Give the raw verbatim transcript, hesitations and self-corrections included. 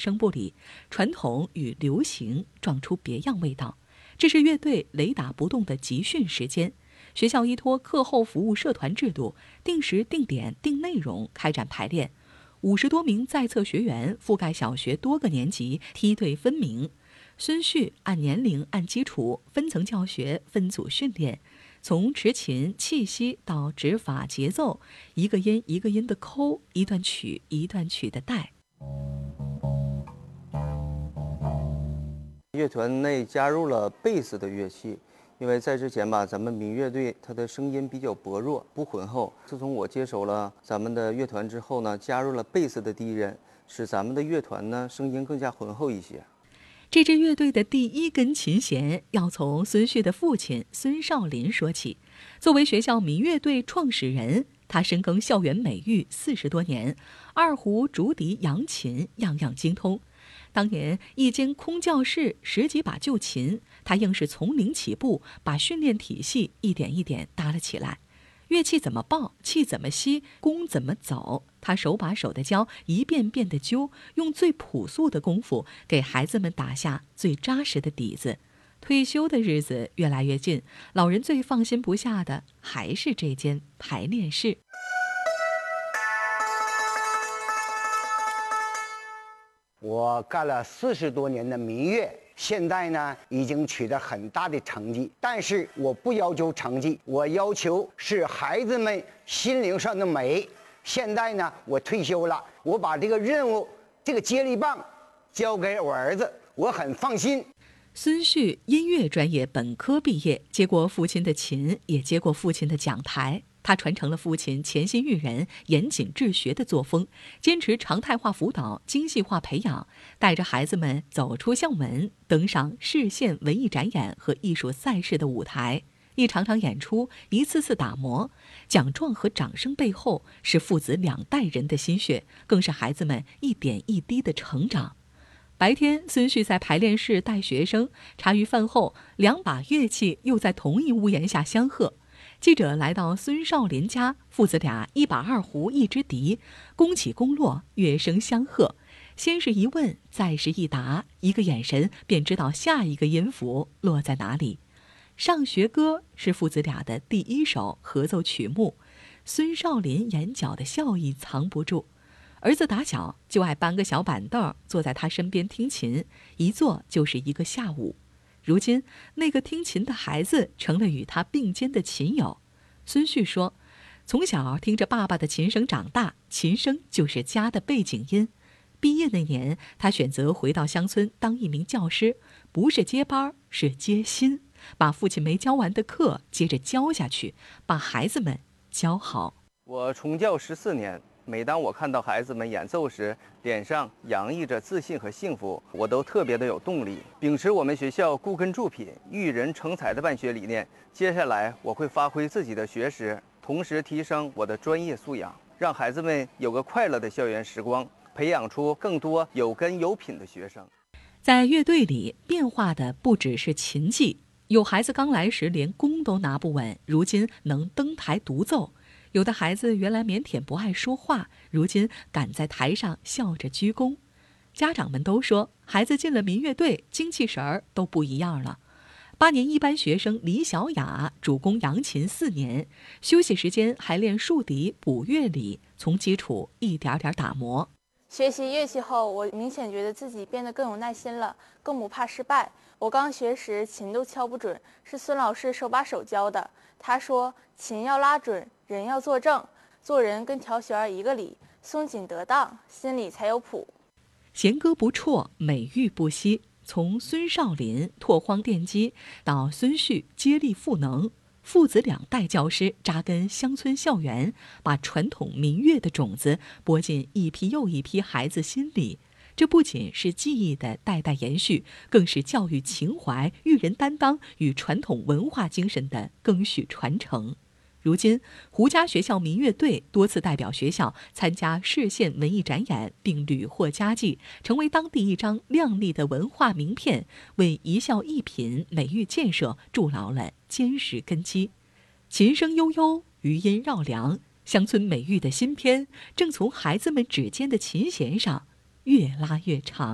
声部里，传统与流行撞出别样味道。这是乐队雷打不动的集训时间。学校依托课后服务社团制度，定时定点定内容开展排练。五十多名在册学员覆盖小学多个年级，梯队分明。孙旭按年龄、按基础分层教学、分组训练，从持琴、气息到指法、节奏，一个音一个音的抠，一段曲一段曲的带。 乐团内加入了贝斯的乐器，因为在之前吧，咱们民乐队它的声音比较薄弱，不浑厚。自从我接手了咱们的乐团之后呢，加入了贝斯的低音，使咱们的乐团呢声音更加浑厚一些。 这支乐队的第一根琴弦要从孙旭的父亲孙少林说起。作为学校民乐队创始人，他深耕校园美育四十多年，二胡、竹笛、扬琴样样精通。当年一间空教室，十几把旧琴，他硬是从零起步，把训练体系一点一点搭了起来。乐器怎么抱，气怎么吸，弓怎么走，他手把手的教，一遍遍的揪，用最朴素的功夫给孩子们打下最扎实的底子。退休的日子越来越近，老人最放心不下的还是这间排练室。 我干了四十多年的民乐，现在呢已经取得很大的成绩，但是我不要求成绩，我要求是孩子们心灵上的美。现在呢我退休了，我把这个任务，这个接力棒交给我儿子，我很放心。 孙旭音乐专业本科毕业，接过父亲的琴，也接过父亲的讲台。他传承了父亲潜心育人、严谨治学的作风，坚持常态化辅导、精细化培养，带着孩子们走出校门，登上市县文艺展演和艺术赛事的舞台。一场场演出，一次次打磨，奖状和掌声背后是父子两代人的心血，更是孩子们一点一滴的成长。白天，孙旭在排练室带学生，茶余饭后，两把乐器又在同一屋檐下相和。记者来到孙少林家，父子俩一把二胡，一支笛，弓起弓落，乐声相和。先是一问，再是一答，一个眼神便知道下一个音符落在哪里。上学歌是父子俩的第一首合奏曲目，孙少林眼角的笑意藏不住。儿子打小就爱搬个小板凳坐在他身边听琴，一坐就是一个下午。如今那个听琴的孩子成了与他并肩的琴友。孙旭说，从小听着爸爸的琴声长大，琴声就是家的背景音。毕业那年，他选择回到乡村当一名教师，不是接班，是接薪，把父亲没教完的课接着教下去，把孩子们教好。 我从教十四年，每当我看到孩子们演奏时，脸上洋溢着自信和幸福，我都特别的有动力。秉持我们学校固根铸品、育人成才的办学理念，接下来我会发挥自己的学识，同时提升我的专业素养，让孩子们有个快乐的校园时光，培养出更多有根有品的学生。 在乐队里，变化的不只是琴技，有孩子刚来时连弓都拿不稳，如今能登台独奏。有的孩子原来腼腆不爱说话，如今敢在台上笑着鞠躬。家长们都说，孩子进了民乐队，精气神儿都不一样了。八年一班学生李小雅主攻扬琴四年，休息时间还练竖笛、补乐理，从基础一点点打磨。 学习乐器后，我明显觉得自己变得更有耐心了，更不怕失败。我刚学时琴都敲不准，是孙老师手把手教的。他说，琴要拉准，人要坐正，做人跟调弦儿一个理，松紧得当，心里才有谱。 弦歌不辍，美玉不息。从孙少林拓荒奠基到孙旭接力赋能，父子两代教师扎根乡村校园，把传统民乐的种子播进一批又一批孩子心里。这不仅是技艺的代代延续，更是教育情怀、育人担当与传统文化精神的赓续传承。如今，胡家学校民乐队多次代表学校参加市县文艺展演，并屡获佳绩，成为当地一张亮丽的文化名片，为一校一品美育建设筑牢了坚实根基。琴声悠悠，余音绕梁，乡村美育的新篇正从孩子们指尖的琴弦上越拉越长。